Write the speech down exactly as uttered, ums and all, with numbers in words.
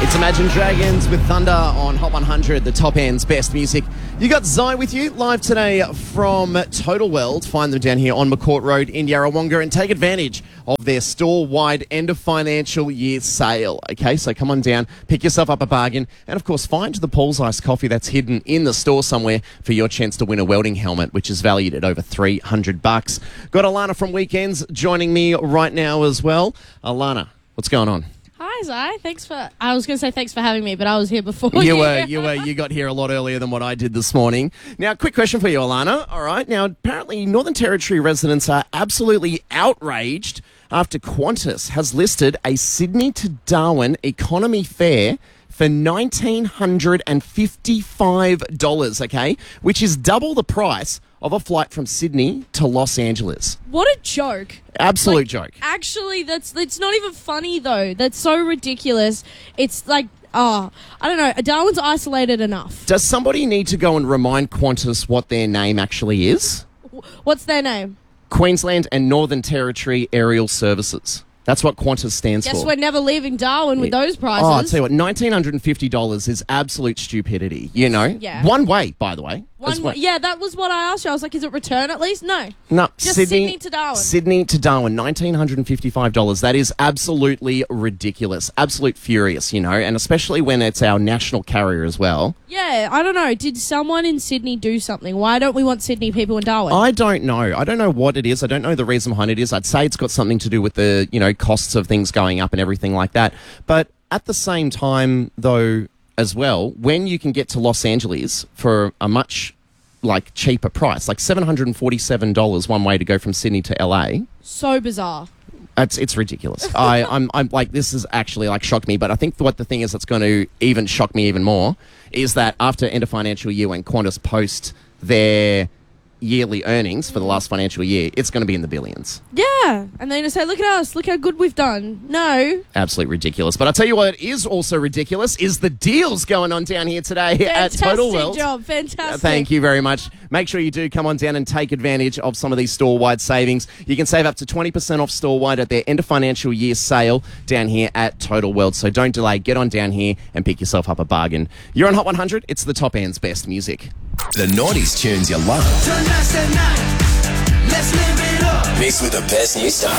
It's Imagine Dragons with Thunder on Hot one hundred, the top end's best music. You got Zai with you live today from Total World. Find them down here on McCourt Road in Yarrawonga and take advantage of their store-wide end of financial year sale. Okay, so come on down, pick yourself up a bargain, and of course find the Paul's Ice coffee that's hidden in the store somewhere for your chance to win a welding helmet, which is valued at over three hundred bucks. Got Alana from Weekends joining me right now as well. Alana, what's going on? Hi, Zai. Thanks for... I was going to say thanks for having me, but I was here before you. You were, you were, you got here a lot earlier than what I did this morning. Now, quick question for you, Alana. All right. Now, apparently Northern Territory residents are absolutely outraged after Qantas has listed a Sydney to Darwin economy fare for one thousand nine hundred fifty-five dollars, okay, which is double the price of a flight from Sydney to Los Angeles. What a joke. Absolute like, joke. Actually, that's it's not even funny, though. That's so ridiculous. It's like, oh, I don't know. Darwin's isolated enough. Does somebody need to go and remind Qantas what their name actually is? What's their name? Queensland and Northern Territory Aerial Services. That's what Qantas stands Guess for. we're never leaving Darwin with those prices. Oh, I'll tell you what, one thousand nine hundred fifty dollars is absolute stupidity, you know? Yeah. One way, by the way. One, well. Yeah, that was what I asked you. I was like, is it return at least? No. No, Just Sydney, Sydney to Darwin. Sydney to Darwin, one thousand nine hundred fifty-five dollars. That is absolutely ridiculous. Absolute furious, you know, and especially when it's our national carrier as well. Yeah, I don't know. Did someone in Sydney do something? Why don't we want Sydney people in Darwin? I don't know. I don't know what it is. I don't know the reason behind it is. I'd say it's got something to do with the, you know, costs of things going up and everything like that. But at the same time, though, as well, when you can get to Los Angeles for a much like cheaper price, like seven hundred forty-seven dollars one way to go from Sydney to L A. So bizarre. It's it's ridiculous. I, I'm I'm like this is actually like shocked me, but I think what the thing is that's going to even shock me even more is that after end of financial year when Qantas post their yearly earnings for the last financial year, it's going to be in the billions. Yeah, and they're going to say, look at us, look how good we've done. No. Absolutely ridiculous. But I'll tell you what is also ridiculous is the deals going on down here today Fantastic at Total World. job, fantastic. Uh, thank you very much. Make sure you do come on down and take advantage of some of these store-wide savings. You can save up to twenty percent off store-wide at their end of financial year sale down here at Total World. So don't delay. Get on down here and pick yourself up a bargain. You're on Hot one hundred. It's the top end's best music. The noughties tunes you love. Tonight's the night. Let's live it up. Mixed with the best new stuff.